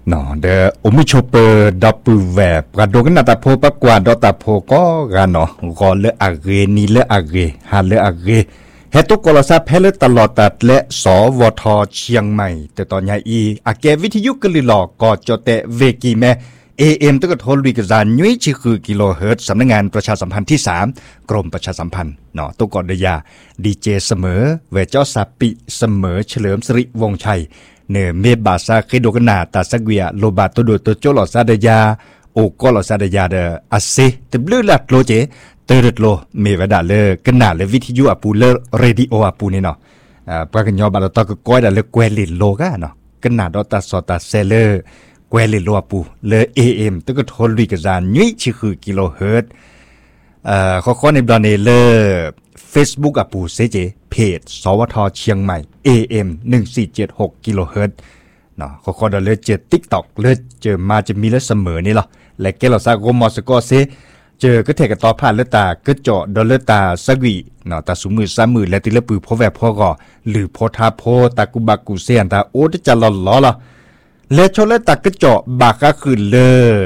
เนาะเดออมิชเปอร์ดับเบิลแวบกระโดกันนาตาโพปกว่าดอตาโพก็กันเนาะก็เลอะเกนีเลอะเกหาเลอะเกเฮตุกลซาเพลตลอดตัดและสวทเชียงใหม่แต่ตอนนี้อาเกวิทยุกลิลอก็จะเตเวกีแมAM ตึกโทรวิกซานยุ้ยชื่อคือกิโลเฮิรตซ์สำนักงานประชาสัมพันธ์ที่3กรมประชาสัมพันธ์เนาะตุกอดยาดีเจเสมอเวเจ้าสับปิเสมอเฉลิมสิริวงศ์ชัยเนเมบาซาเคโดกนาตาสักเวียโลบาตโดโตโจลอซาเดยาโอก็ลอซาเดยาเดอาเซตบลือลัดโลเจเตอร์โลเมวดาเลกนาเลวิทยุอาปูเลเรดิโออาปูนี่เนาะปรากฏยอบาลตก็ก้อยดาเลกเวลิโลกาเนาะกนาดอตาสอตาเซเลกวลิโลปูเล AM ตึกโทรวิกซานยุ้ยชื่อคือกิโลเฮิรตซ์ข้อในบลาเนเลอร์ Facebook อ่ะปูเซเจเพจสวทเชียงใหม่ AM 1476กิโลเฮิรตซ์เนาะข้อดอเลเจอ TikTok เลเจอมาจะมีและเสมอนี่หรอและแกเราซากมอสก็เซเจอก็เทกต่อผ่านเลตาก็เจาะดอเลตาสักวีเนาะตาสุมือซ้ำมือและติเลปือพอแวบพอก่อหรือพอทาโพตากุบักกุเซียนตาโอจะหล่อๆเลชเลตักกระเจาะบากก็คือเล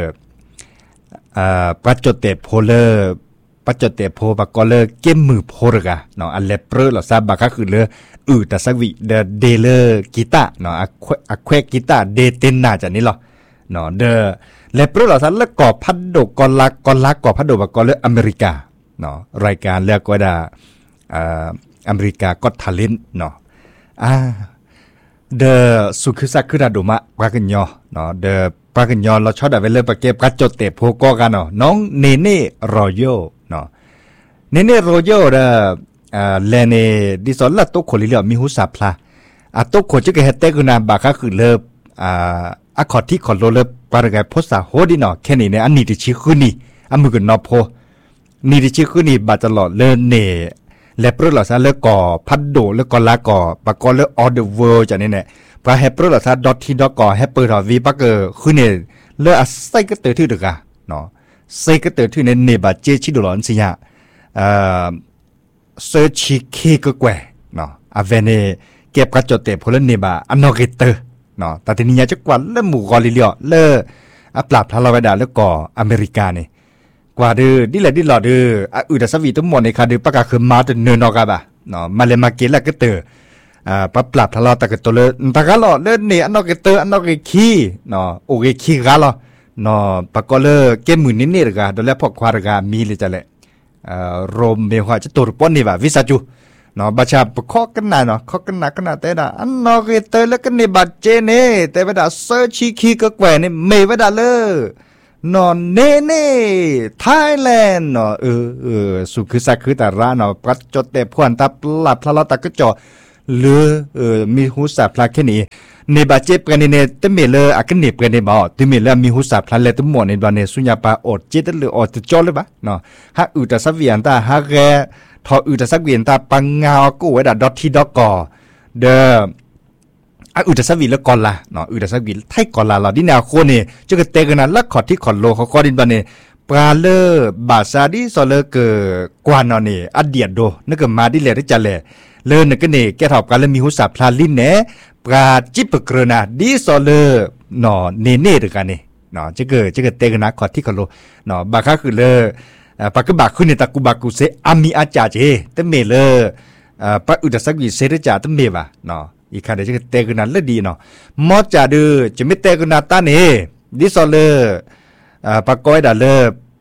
ปัจจเตโพเลปัจจเตโพบากก็เลเก็มมือโพรกะเนาะอันเลเปอร์เราทราบบากก็คือเลแต่สักวิเดเลกีตาเนาะอะเควกีตาเดเตนน่าจะนี่หรอเนาะเดเลเปอร์เราทราบแล้วก่อพัดโดกอลักก่อพัดโดบากก็เลอเมริกาเนาะรายการแล้วก็ได้อเมริกาก็ทาเลนเนาะเดสุขสักคือดาดุมะปากญอเนาะเดปากญอเราชอบได้เวลาปากเก็บกัดจดเตะโพก็กันเนาะน้องเนเน่รอยัลเนาะเนเน่รอยัลเดเลเนดิสอลละตุกคนลิเลียมีหุสับพลาตุกคนจะเกิดเตกุนาบากก็คือเลิบอะคอที่ขอโลเลิบปารกายโพสาโฮดิเนาะแค่นี้เนี่ยอันนี้ที่ชื่อคือนี่อันมือกันนอโพนี่ที่ชื่อคือนี่บาตลอดเลเนและเปลือกหล่อซาเลือกก่อพัดโดเลือกก่อลาก่อปากก่อเลือกออเดอร์เวิร์จากนี่เนี่ยปลาแฮปเปอร์หล่อซาดอทที่ดอกก่อแฮปเปอร์หล่อวีปักเกอร์คือเนี่ยเลือกไซก็เตอร์ที่ดึกอะเนาะไซก็เตอร์ที่เนี่ยบาเจชิดูหลอนสิยะเซอร์ชิเคก็แกวเนาะอาเวเนเก็บกระจกเตะพลเนบาอันนอเกเตอร์เนาะแต่ทีนี้จะกว่าเลือกหมู่กอลิเลียเลือกปราบทาราเวดาเลือกก่ออเมริกาเนี่ยกว่าดื้อดิแหละดิหลอดื้ออุดสวีตุ้มหมดในคาดื้อปากกาคือมาตัวเนินออกบ่ะเนาะมาเลยมาเกละก็เตอปั๊บปรับทะเลาะตะกตัวเลยตะกะหลอเล่นเนี่ยอันนอกเตออันนอกขี้เนาะโอเคขี้กะหลอเนาะปากก็เลยเกมมือนิดๆกะโดยแล้วพอกควารกะมีเลยจ้ะแหละโรมเมหัวจะตัวป้อนนี่บ่ะวิสาจูเนาะบัชาปะคอกันน่ะเนาะคอกันน่ะกันน่ะแต่น่ะอันนอกเตอแล้วก็นี่บัดเจเน่แต่ว่าเซอร์ชีขี้ก็แกว่นี่เมว่าดาเลยนอนเน่ไทยแลนด์เนาะสุขสักคือแต่ร้านเนาะปัจจดแต่พวนตับหลับทะเลาะตะก็จ่อหรือมีหูสับพลาแค่นี้ในบาดเจ็บกันเนี่ยแต่เมลอากันเน็บกันในบ่อที่เมลมีหูสับพลาเลยทั้งหมดในบ้านเนี่ยสุญญาปาอดเจ็ดหรืออดจะจ่อเลยปะเนาะฮะแต่สักเวียนตาฮะแกทอแต่สักเวียนตาปังเงากูไว้ดอทที่ดอกก่อเด้ออุตสาหวิแล้วก่อนละเนาะอุตสาหวิไทยก่อนละเราดิแนวโคเนี่ยจะเกเตกันนั้นลักขอดที่ขอดโลเขาก็ดินบันเนี่ยปลาเลอบาซาดิโซเลเกกวานอนเนี่ยอเดียดโดนึกมาดิเลได้จันเลยเลนึกเนี่ยแกถอบกันเลยมีหุสับพลาลินเนี่ยปลาจิปกรนาดิโซเลเนาะเน่ๆด้วยกันเนี่ยเนาะจะเกิดเตกันนะขอดที่ขอดโลเนาะบาค่าคือเลปากกบากขึ้นในตะกุบากุเซอามีอาจาเจแต่เมเลปลาอุตสาหวิเซรจ่าตั้งเมวะเนาะอีกครั้งเดี๋ยวจะเตะกันนั้นเลยดีเนาะมอจ่าดูจะไม่เตะกันนั้นตาเนี่ยดิสอเลปากก้อยด่าเล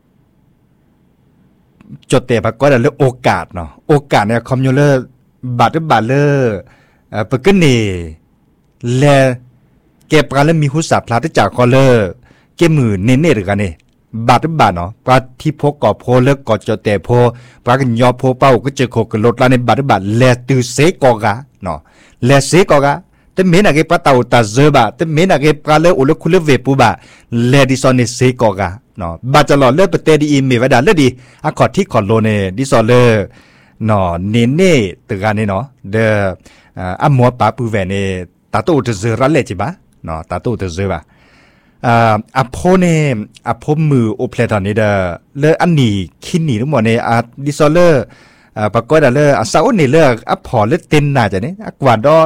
จดเตะปากก้อยด่าเลโอกาสเนาะโอกาสเนี่ยคอมยูเลบาดเลปากกันเนี่ยแลเก็บกันแล้วมีหุสับพลาดจากคอเลเก็บมือเน่ๆหรือกันเนี่ยบาดเนาะปลาที่พกก่อโพเลิกก่อจดเตะโพปลากันยอโพเป้าก็เจอโคกันรถแล้วในบาดแลตือเสกอกะเนาะเลเสกอกะแต่เมนักเก็บปลาเต่าตาเซบะแต่เมนักเก็บปลาเลืออุลคุลเวปูบะเลดิซอนเนเสกอกะเนาะบาจะหล่อเลือปเตดีอิมเมวดาเลือดีอะขอดที่ขอดโลเนดิซอนเลเนาะเน่ตึกอันนี้เนาะเดอะมัวปาปูเวเนตาโตตะเซรัลเลจิบะเนาะตาโตตะเซบะอะโพเนอะโพมือโอเพลตอนนี้เดเลอันนี้คินนี่ทั้งหมดเนอะดิซอนเลปากก้อยดาเลอะซาอุนี่เลอะพอเลเต็นน่าจะเนี่ยกว่าดอ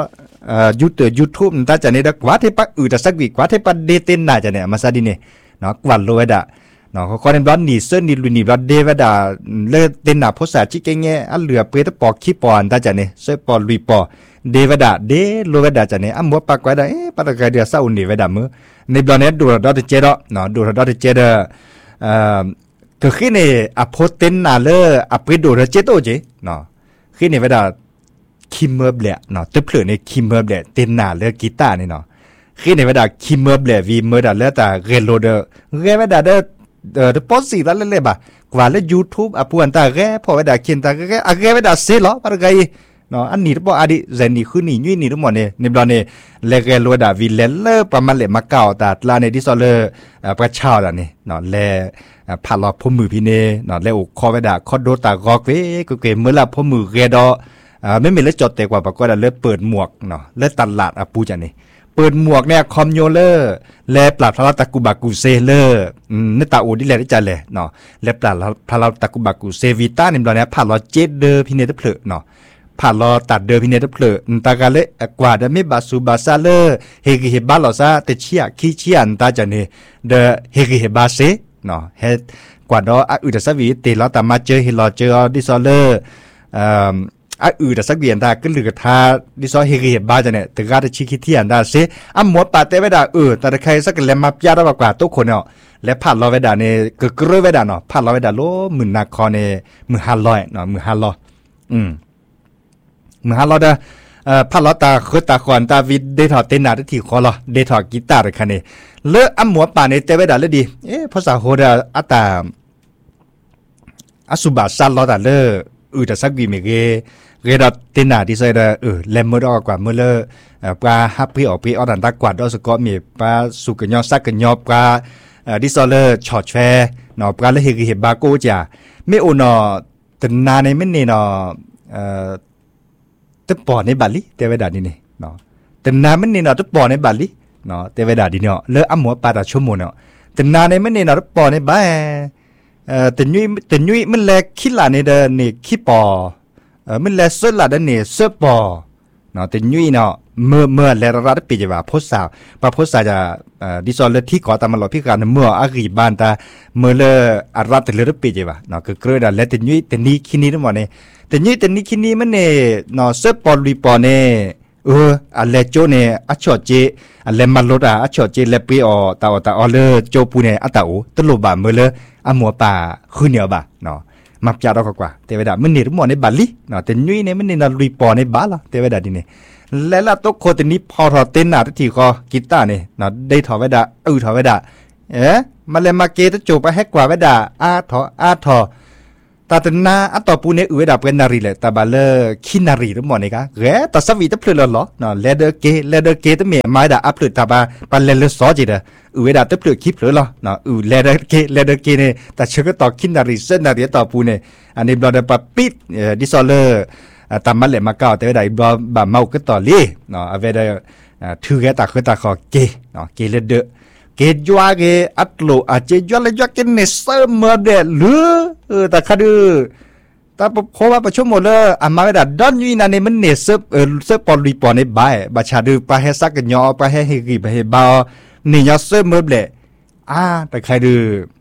YouTube ตาจะเนี่ยกว่าที่ปะแต่สักวิกว่าที่ปะเดเต้นน่าจะเนี่ยมาซาดิเนี่ยเนาะกว่าโลเวดาเนาะเขาเนี่ยบล็อดนี่เส้นนี่ลุนี่บล็อดเดเวดาเลือเต้นน่ะภาษาจิเกงเงี้ยอันเหลือเปตปอกขี้ปอนตาจะเนี่ยเส้นปอลุยปอเดเวดาเดโลเวดาจะเนี่ยอันมัวปากไว้ได้ปากไก่เดียซาอุนเดเวดามือในบล็อดเนี่ยดูดอติเจดเนาะดูดอติเจดก็คือเนี่ยอโพเต้นน่ะเลยอไปดูดเจโตเจเนาะคือเนี่ยเวดาคิมเมอร์เบลเนาะตึบเปลือกในคิมเมอร์เบลเต้นหน้าเลือกกีตาร์นี่เนาะคือในเวลาคิมเมอร์เบลวีเมอร์ดาเลือกแต่เรโลเดอร์เวลาเดอร์ป๊อสีแล้วเลยบ่ากว่าแล้วยูทูบอ่ะพวกอันตาเรพอเวลาเขียนตาเรอะเวลาเซลล์อะไรเนาะอันนี้รู้ป่ะอดีเจนี่คือนี่ยุ่ยนี่รู้หมดเนี่ยในบล็อกเนี่ยเลเกโลดาวิเลเลอร์ประมาณเลยมาเก่าแต่ลาในที่ซอเลอร์ประชาดานี่เนาะเลผ่านรอพมือพี่เน่เนาะแล้วคอเวลาคอโดตากอกเว้ก็เกมเมื่อละพมือเรดอไม่มีเลือดจดแต่กว่าปรากฏเลือดเปิดหมวกเนาะเลือดตลาดอ่ะปูจันนี่เปิดหมวกเนี่ยคอมโยเลอร์แลปลาพลาตะกุบากุเซเลอร์นี่ตาอูดิแลที่จันเลยเนาะแลปลาพลาตะกุบากุเซวิต้าเนี่ยเราเนี่ยผ่านรอเจ็ดเดอร์พี่เนตเพลเนาะผ่านรอตัดเดอร์พี่เนตเพลตากาเลกว่าจะไม่บาสูบาซาเลอร์เฮกิเฮบาลอซาเตเชียขี้เชียนตาจันนี่เดอเฮกิเฮบาเซเนาะเฮกว่าดออุตสาวิเตลอตามาเจอเฮลอเจอดิซอเลอร์แต่สักเบียนได้ก็เหลือท่าดิซอเฮเกเฮบ้าจะเนี่ยแต่ก็จะชิคิที่อันได้เสียหมวดปาเต้ไว้ได้แต่ใครสักแลมาพยาได้กว่าทุกคนเนาะและผ่านเราไว้ได้เนี่ยก็กล้วยไว้ได้เนาะผ่านเราไว้ได้โลมือนาคอเนี่ยมือ500เนาะมือ500มือ500เด้อผ่านเราตาคือตาคอนตาวิดเดทอเต้นหน้าที่คอเราเดทอกีตาร์คันนี้เลือหมวดปาเนี่ยเต้ไว้ได้เลยดีภาษาโหดอัตตาอสุบาซันเราแต่เลือแต่สักวีเมเกเรดเตน่าที่ใส่ได้เลมเมอร์กว่าเมื่อเลปลาฮับพี่ออกพี่อดันตากวาดอสกอมีปลาสุกยอซักยอปลาดิซอเลอร์ช็อตแฟร์เนาะปลาเลเฮกิเฮบาโกจ่าไม่โอเนาะแต่นาในไม่เนี่ยเนาะตึ๊บปอในบาลีเทวดานี่เนาะแต่นาไม่เนี่ยเนาะตึ๊บปอในบาลีเนาะเทวดาดีเนาะเลอหมัวปลาตาชั่วโมงเนาะแต่นาในไม่เนี่ยเนาะตึ๊บปอในบ้าแต่ยุ้ยมันแลคิดละในเดินนี่คิดปอมันแลเสื้อละเดินนี่เสื้อปอเนาะแต่ยุ้ยเนาะเมื่อแลรัดปีจะว่าพุทธสาวปะพุทธสาวจะดิซอลเลที่ก่อตามมาหลอกพี่การเมื่ออากีบานตาเมื่อเลอารัดแต่เลรัดปีจะว่าเนาะก็เกลือดันและแต่ยุ้ยแต่นี้คิดนี้ทั้งหมดเนี่ยแต่ยุ้ยแต่นี้คิดนี้มันเนี่ยเนาะเสื้อปอลุยปอเนี่ยอันเลโจเนี่ยอัจฉริยะอันเลมาลดอัจฉริยะเลปีออตาเลโจปูเนี่ยอัตตาอูตลุบะเมื่อเลอมัวป่าขึ้นเหนียวบ่าเนาะมักจะเรากว่าเทวดามันนี่รู้หมดในบาลีเนาะแต่ยุ้ยเนี่ยมันนี่นาลุยปอในบาละเทวดาดีเนี่ยและละตัวคนตัวนี้พอถอดเต้นหน้าที่คอกีตาร์เนี่ยเนาะได้ถอดไว้ด่าถอดไว้ด่ามาเลยมาเกตจูไปให้กว่าไว้ด่าอาถอตาตนาอัตตปูเนี่ยไว้ด่าเป็นนารีเลยแต่บาเลคินารีรู้หมดเนี่ยกันแต่สวีตเพลินหรอเนาะเลเดอร์เกตเมียไม้ด่าอัพเพลินแต่บาปันเลเลซอจีเด้อเวลาเตปลือกคลิปหรือล่ะเนาะเลเดอร์เกเนี่ยแต่เชื่อก็ต่อคินารีเส้นนารีต่อปูเนี่ยอันนี้บลอดปะปิดดิซอเลอร์ตามมาเลยมาเก่าแต่ว่าได้บลอบะเมาก็ต่อเลยเนาะเอาไว้ได้ถือแค่ตาคือตาคอเกเนาะเกเลเดอเกจัวเกอัตโลอาเจจัวเลยจัวเกเนเซอร์เมเดหรือแต่คดีแต่เพราะว่าประชุมหมดเลยอามาไว้ได้ดอนยูนันเนี่ยมันเนเซอร์ปอลีปอในใบบาชาดูไปให้ซักกันยอไปให้เฮกิไปให้บานี่ยอเซอร์เมเบลแต่ใครดู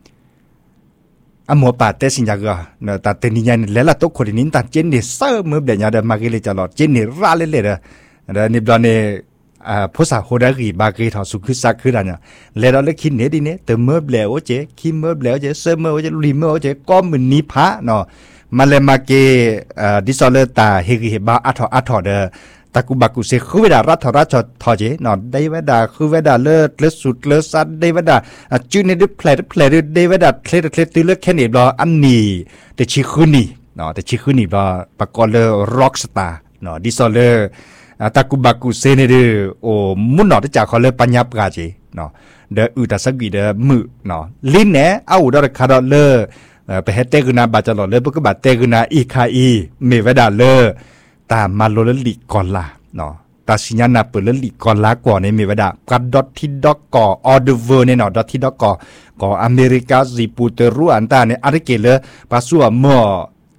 มัวป่าเตสินจากก็เนาะแต่เตนิยันแล้วละตัวคนนี้ตัดเจนนี่เซอร์เมเบลยาเดมาเกลิจะหลอดเจนนี่ร่าเล่เลยเด้อนี่บลอนเนี่ยภาษาโฮดากีบาเกทอสุขุสักคืออะไรเนี่ยแล้วเราเล็กคิดเนี่ยดีเนี่ยแต่เมเบลโอเจคิมเมเบลโอเจเซอร์เมโอเจลีเมโอเจก็เหมือนนิพะเนาะมาเลยมาเกดิซอเลตาเฮกิเฮบาอัทอเดอตะกุบักุเซคือเวลารัฐราชทอเจเนาะได้เวลาคือเวลาเลิศสุดเลิศสัตได้เวลาจูเนดิเพลได้เวลาเคลตือเลือกแค่นี้รออันนี้แต่ชิคุนี่เนาะแต่ชิคุนี่รอปากอเลร็อกสตาร์เนาะดิซอเลตะกุบักุเซเนี่ยโอ้มุนเนาะที่จากเขาเลยปัญญาปราเจเนาะเดออุตสกีเดอมือเนาะลิ้นเนี่ยเอาดอร์คาร์ดเลไปให้เตกุนาบาจลอเลพวกก็บาเตกุนาอีคาอีเมเวดาเลตามมาโลลลิกอนลาเนาะตาสิญญาณเปิดลลิกอนลาก่อนในเมเวดากัดดอทที่ดอกก่อออเดเวอร์เนี่ยเนาะดอทที่ดอกก่ออเมริกาซีปูเตอรูอันตาเนี่ยอาริเกเลปาสัวเมื่อต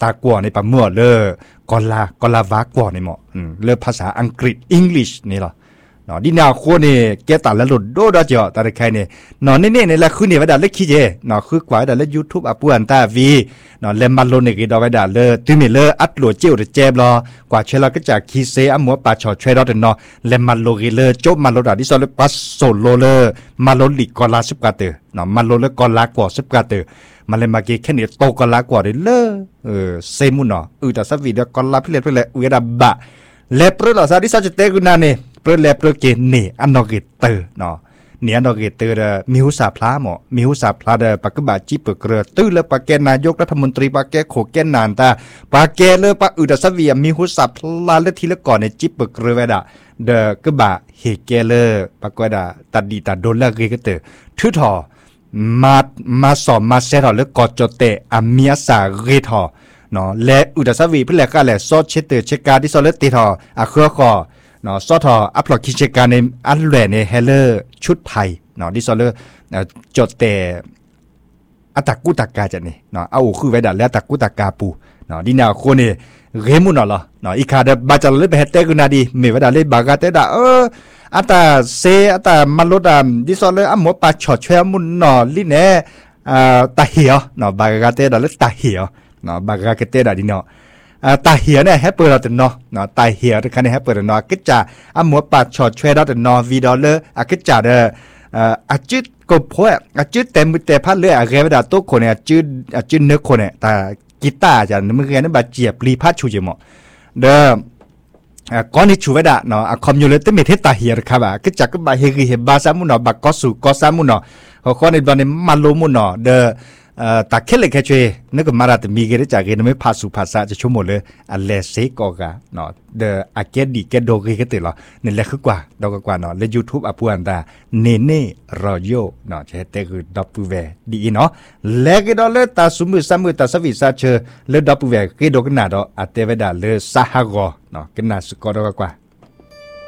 ตากว่าในปะมั่วเลอกอลาวากว่าในหมอเลภาษาอังกฤษ English นี่หรอเนาะดินาโคเนี่ยแกตัดแล้วหลุดโดดจ่อตาใครเนี่ยเนาะเนี่ยในละคือเนี่ยว่าดาเล็กขี้เจเนาะคือกว่าดาเล็ก YouTube อ่ะปวนตาวีเนาะเลมันโลเนี่ยก็ดาไว้ดาเลตึงเนี่ยเลอัดโหลดเจียวเจ็บรอกว่าเชลก็จากคีเซอมัวปาชอช่วยเราเนาะเลมันโลกิเลจบมันโลดาที่ซอลปัสโซโลเลมันโลลิกอลา10กว่าเตเนาะมันโลเลกอลากว่า10กว่าเตมันเลยมาเกแค่เนี่ยโตกอลากว่าเลยเลเซมุนเนาะแต่สักวีเดียกอลาพิเลเวดาบะเลเปรล่ะซาดิซาจเตกุนาเนี่ยเปรเลเปรเกนี่อันนอเกเตอร์เนาะเนี่ยอันนอเกเตอร์มิวสาพลาหมอมิวสาพลาปักบะจิเปเกลือตื้อเลปะแกนายกรัฐมนตรีปะแกโขแกนนานตาปะแกเลปะดาสวีมิวสาพลาเลทีละก่อนเนี่ยจิเปเกลือเวดาเดกบะเฮเกเลปะกวดาตัดดีตัดโดนละเกเตอร์ทื่อทอมาสอบมาเซทอเลกอจเตอเมียสาเรทอเนาะและดาสวีเพื่อก็แหละซอเชเตเชกาดิซอเลติทออะเครือคอเนาะซอทออัพโหลดกิจการในอันแหลในเฮเลอร์ชุดไทยเนาะดิซอเลจดแต่อัตกุตากาจะนี่เนาะเอาคือไว้ดัดแล้วตะกุตากาปูเนาะดินาโคนี่เรมุนเนาะเนาะอีคาเดบาจัลเลไปเฮเตกุนาดีเมวดาเลบากาเตดาอัตาเซอัตามันลดดิซอเลอะหมอปาชอช่วยมุนเนาะลิเนตาเหียวเนาะบากาเตดาเลตาเหียวเนาะบากาเตดาดิเนาะตาเหียเนี่ยแฮปเปอร์เราแต่เนาะตาเหียที่คันแฮปเปอร์เนาะกิจจาอ่ะหมัวปาดชอดช่วยเราแต่เนาะวีดอลเลอร์กิจจาเด้อจุดกบพวกจุดเต็มแต่พัดเลยเกวดาโตคนเนี่ยจุดเนื้อคนเนี่ยแต่กีตาร์จะมึงแกนั่นบาดเจ็บรีพัดชูจมอเด้อก่อนนี้ชูไว้ด่าเนาะคอมยูเลตไม่เทตาเหียครับกิจจาก็บาเฮกิเฮบาซามุนเนาะบากอสุกอซามุนเนาะเขาในตอนนี้มาโลมุนเนาะเด้อตาเคล็ดแค่ช่วยนึกมาราตมีเกณฑ์จากเกณฑ์ไม่พาสุภาษาจะชั่วโมงเลยอันเลเซกอกะเนาะเดออาเกดีเกโดเกก็ติดหรอนี่แหละคือกว่าดอกกว่าเนาะและ YouTube อ่ะพวนตาเนเน่รอโยเนาะใช้แต่คือดับเวดีเนาะและก็ดอเลตาสุมือซ้ำมือตาสวิซาเชเลดับเวก็ดอกนาดออัตเตเวดาเลซาฮากอเนาะก็น่าสกอดอกกว่า